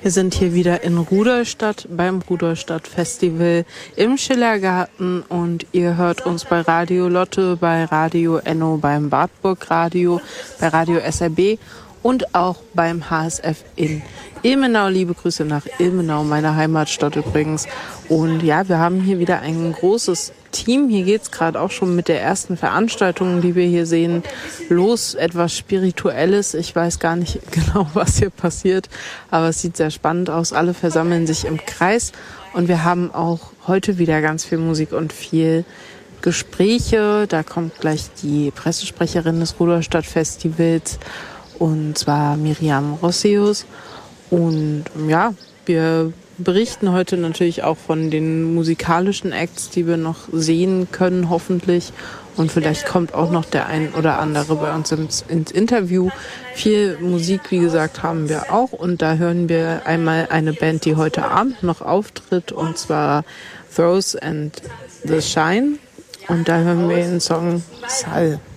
Wir sind hier wieder in Rudolstadt beim Rudolstadt Festival im Schillergarten und ihr hört uns bei Radio Lotte, bei Radio Enno, beim Wartburg Radio, bei Radio SRB und auch beim HSF in Ilmenau. Liebe Grüße nach Ilmenau, meine Heimatstadt übrigens. Und ja, wir haben hier wieder ein großes Team. Hier geht's gerade auch schon mit der ersten Veranstaltung, die wir hier sehen, los. Etwas Spirituelles. Ich weiß gar nicht genau, was hier passiert, aber es sieht sehr spannend aus. Alle versammeln sich im Kreis und wir haben auch heute wieder ganz viel Musik und viel Gespräche. Da kommt gleich die Pressesprecherin des Rudolstadt Festivals, und zwar Miriam Rossius. Und ja, wir berichten heute natürlich auch von den musikalischen Acts, die wir noch sehen können, hoffentlich. Und vielleicht kommt auch noch der ein oder andere bei uns ins Interview. Viel Musik, wie gesagt, haben wir auch. Und da hören wir einmal eine Band, die heute Abend noch auftritt, und zwar Throws and the Shine. Und da hören wir den Song Sal.